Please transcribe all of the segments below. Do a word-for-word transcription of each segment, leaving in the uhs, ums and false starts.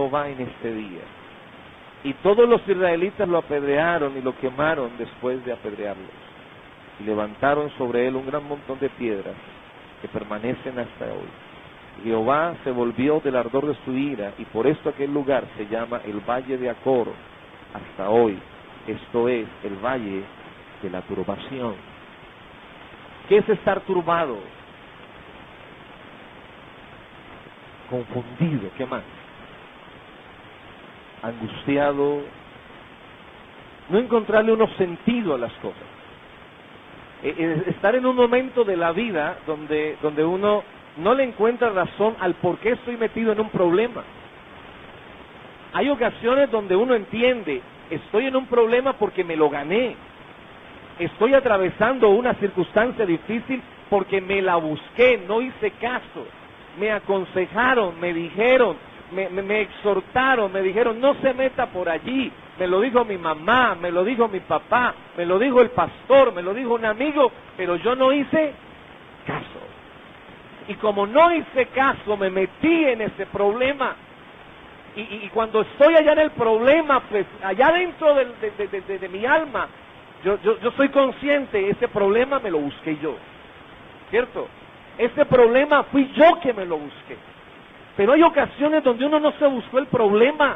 Jehová en este día. Y todos los israelitas lo apedrearon y lo quemaron después de apedrearlos. Y levantaron sobre él un gran montón de piedras que permanecen hasta hoy. Y Jehová se volvió del ardor de su ira, y por esto aquel lugar se llama el Valle de Acor hasta hoy. Esto es el Valle de la Turbación. ¿Qué es estar turbado? Confundido, ¿qué más? Angustiado, no encontrarle unos sentido a las cosas. Eh, estar en un momento de la vida donde, donde uno no le encuentra razón al por qué estoy metido en un problema. Hay ocasiones donde uno entiende, estoy en un problema porque me lo gané. Estoy atravesando una circunstancia difícil porque me la busqué, no hice caso. Me aconsejaron, me dijeron, me, me, me exhortaron, me dijeron, no se meta por allí. Me lo dijo mi mamá, me lo dijo mi papá, me lo dijo el pastor, me lo dijo un amigo, pero yo no hice caso. Y como no hice caso, me metí en ese problema. Y, y, y cuando estoy allá en el problema, pues allá dentro de, de, de, de, de mi alma, yo, yo, yo soy consciente, ese problema me lo busqué yo, ¿cierto? Ese problema fui yo que me lo busqué. Pero hay ocasiones donde uno no se buscó el problema.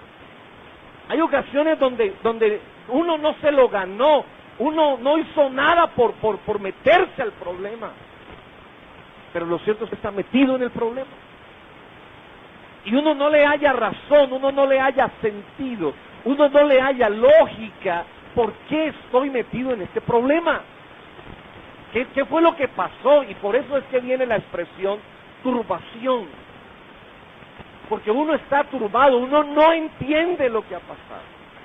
Hay ocasiones donde, donde uno no se lo ganó, uno no hizo nada por, por, por meterse al problema. Pero lo cierto es que está metido en el problema. Y uno no le haya razón, uno no le haya sentido, uno no le haya lógica, ¿por qué estoy metido en este problema? ¿Qué, qué fue lo que pasó? Y por eso es que viene la expresión turbación. Porque uno está turbado, uno no entiende lo que ha pasado.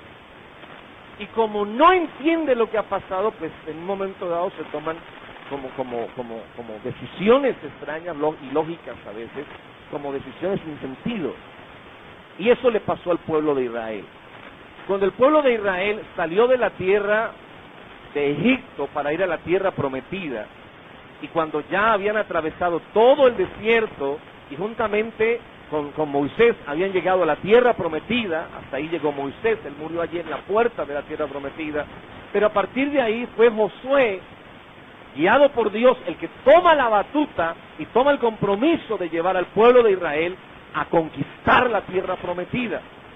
Y como no entiende lo que ha pasado, pues en un momento dado se toman como, como, como, como decisiones extrañas y lógicas a veces, como decisiones sin sentido. Y eso le pasó al pueblo de Israel. Cuando el pueblo de Israel salió de la tierra de Egipto para ir a la tierra prometida, y cuando ya habían atravesado todo el desierto, y juntamente con, con Moisés habían llegado a la tierra prometida, hasta ahí llegó Moisés, él murió allí en la puerta de la tierra prometida, pero a partir de ahí fue Josué, guiado por Dios, el que toma la batuta y toma el compromiso de llevar al pueblo de Israel a conquistar la tierra prometida.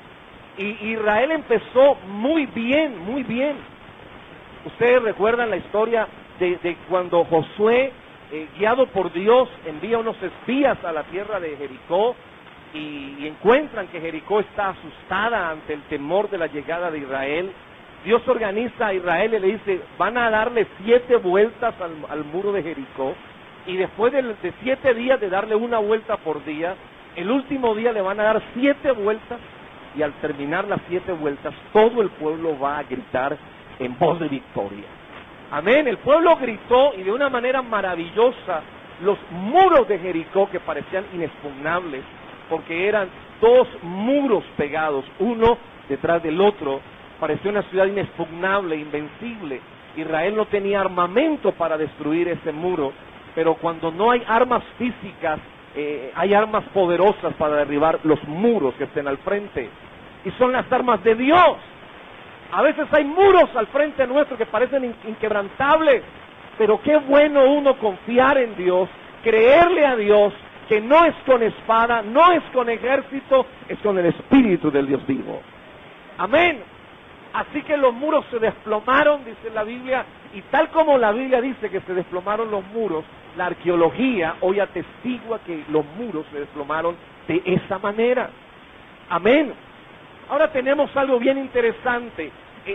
Y Israel empezó muy bien, muy bien. Ustedes recuerdan la historia de, de cuando Josué, eh, guiado por Dios, envía unos espías a la tierra de Jericó y, y encuentran que Jericó está asustada ante el temor de la llegada de Israel. Dios organiza a Israel y le dice, van a darle siete vueltas al, al muro de Jericó, y después de, de siete días de darle una vuelta por día, el último día le van a dar siete vueltas, y al terminar las siete vueltas, todo el pueblo va a gritar en voz de victoria. Amén, el pueblo gritó, y de una manera maravillosa, los muros de Jericó, que parecían inexpugnables, porque eran dos muros pegados, uno detrás del otro, parecía una ciudad inexpugnable, invencible. Israel no tenía armamento para destruir ese muro, pero cuando no hay armas físicas, eh, hay armas poderosas para derribar los muros que estén al frente, y son las armas de Dios. A veces hay muros al frente nuestro que parecen in inquebrantables, pero qué bueno uno confiar en Dios, creerle a Dios, que no es con espada, no es con ejército, es con el Espíritu del Dios vivo. Amén. Así que los muros se desplomaron, dice la Biblia, y tal como la Biblia dice que se desplomaron los muros, la arqueología hoy atestigua que los muros se desplomaron de esa manera. Amén. Ahora tenemos algo bien interesante.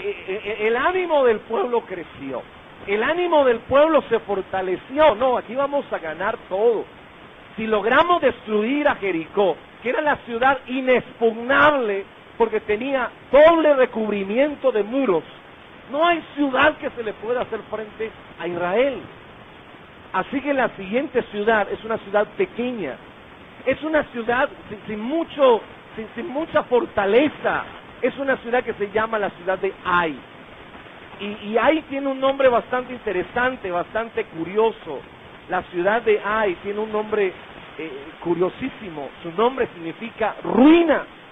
El ánimo del pueblo creció, el ánimo del pueblo se fortaleció. No, aquí vamos a ganar todo. Si logramos destruir a Jericó, que era la ciudad inexpugnable, porque tenía doble recubrimiento de muros, no hay ciudad que se le pueda hacer frente a Israel. Así que la siguiente ciudad es una ciudad pequeña, es una ciudad sin, sin, mucho, sin, sin mucha fortaleza, es una ciudad que se llama la ciudad de Ai. Y, y Ai tiene un nombre bastante interesante, bastante curioso. La ciudad de Ai tiene un nombre eh, curiosísimo, su nombre significa ruina.